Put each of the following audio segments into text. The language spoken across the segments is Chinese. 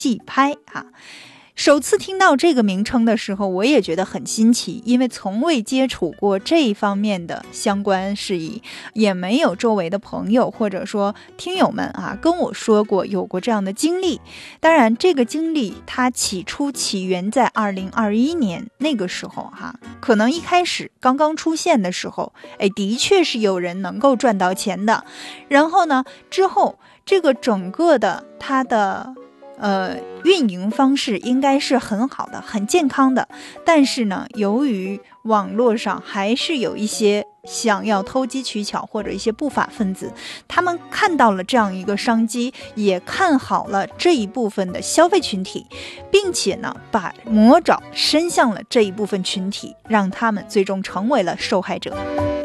即拍啊。首次听到这个名称的时候，我也觉得很新奇，因为从未接触过这一方面的相关事宜，也没有周围的朋友或者说听友们跟我说过有过这样的经历。当然这个经历它起源在2021年那个时候可能一开始刚刚出现的时候，的确是有人能够赚到钱的。然后呢，之后这个整个的它的运营方式应该是很好的，很健康的。但是呢，由于网络上还是有一些想要投机取巧或者一些不法分子，他们看到了这样一个商机，也看好了这一部分的消费群体，并且呢，把魔爪伸向了这一部分群体，让他们最终成为了受害者。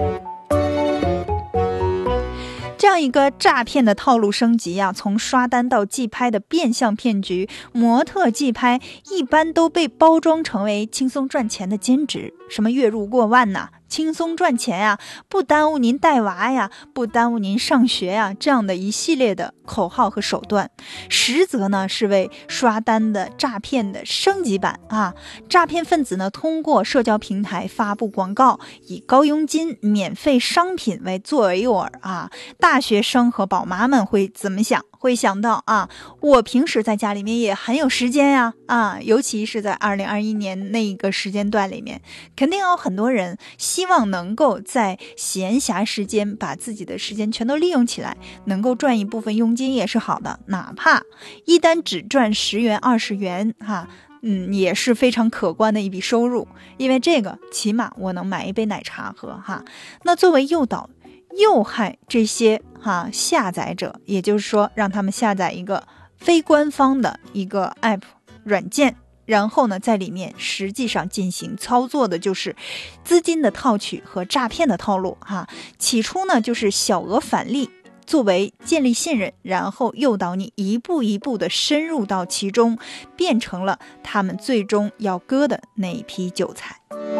这样一个诈骗的套路升级从刷单到即拍的变相骗局，模特即拍一般都被包装成为轻松赚钱的兼职，什么月入过万轻松赚钱不耽误您带娃不耽误您上学这样的一系列的口号和手段，实则呢是为刷单的诈骗的升级版诈骗分子呢通过社交平台发布广告，以高佣金、免费商品为作为诱饵大学生和宝妈们会怎么想？会想到我平时在家里面也很有时间尤其是在2021年那一个时间段里面，肯定有很多人希望能够在闲暇时间把自己的时间全都利用起来，能够赚一部分佣金也是好的，哪怕一单只赚10元20元也是非常可观的一笔收入，因为这个起码我能买一杯奶茶喝那作为诱导诱害这些下载者，也就是说让他们下载一个非官方的一个 app 软件，然后呢在里面实际上进行操作的就是资金的套取和诈骗的套路起初呢就是小额返利作为建立信任，然后诱导你一步一步的深入到其中，变成了他们最终要割的那一批韭菜。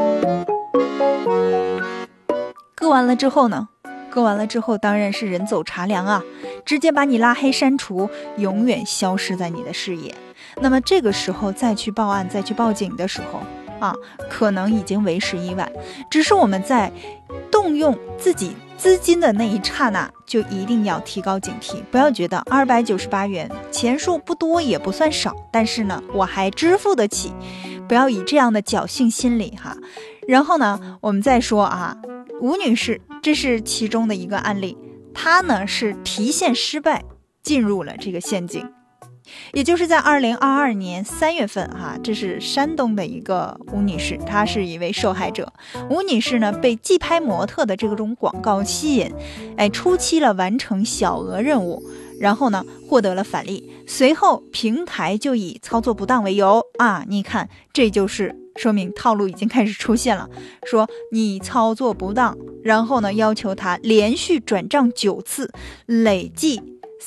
割完了之后呢，当然是人走茶凉直接把你拉黑删除，永远消失在你的视野。那么这个时候再去报案再去报警的时候可能已经为时已晚。只是我们在动用自己资金的那一刹那，就一定要提高警惕，不要觉得298元钱数不多也不算少，但是呢我还支付得起，不要以这样的侥幸心理然后呢我们再说吴女士，这是其中的一个案例，她呢是提现失败进入了这个陷阱。也就是在2022年3月份这是山东的一个吴女士，她是一位受害者。吴女士呢被即拍模特的这种广告吸引，初期了完成小额任务，然后呢获得了返利，随后平台就以操作不当为由你看这就是说明套路已经开始出现了，说你操作不当，然后呢要求他连续转账9次，累计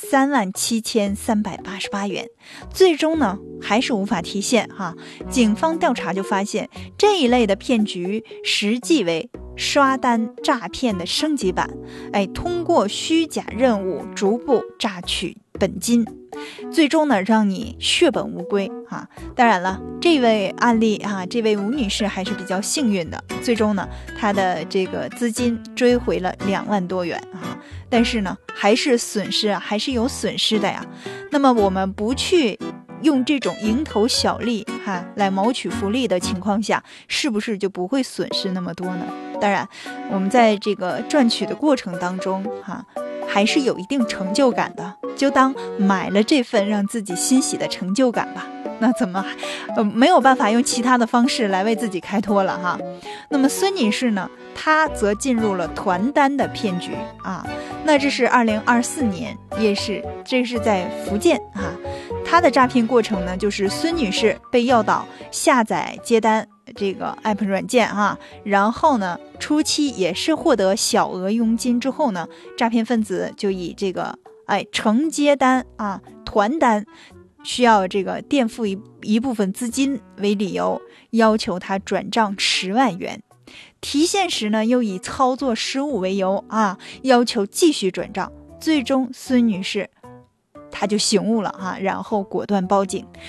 37388元，最终呢还是无法提现警方调查就发现，这一类的骗局实际为刷单诈骗的升级版，通过虚假任务逐步榨取本金，最终呢让你血本无归当然了，这位案例这位吴女士还是比较幸运的，最终呢她的这个资金追回了2万多元但是呢还是损失还是有损失的呀。那么我们不去用这种蝇头小利来谋取福利的情况下，是不是就不会损失那么多呢？当然我们在这个赚取的过程当中还是有一定成就感的，就当买了这份让自己欣喜的成就感吧。那怎么没有办法用其他的方式来为自己开脱了那么孙女士呢，她则进入了团单的骗局那这是2024年，这是在福建她的诈骗过程呢，就是孙女士被诱导下载接单这个 app 软件然后呢初期也是获得小额佣金之后呢，诈骗分子就以这个承接单团单需要这个垫付一部分资金为理由，要求他转账10万元，提现时呢又以操作失误为由要求继续转账，最终孙女士他就醒悟了然后果断报警。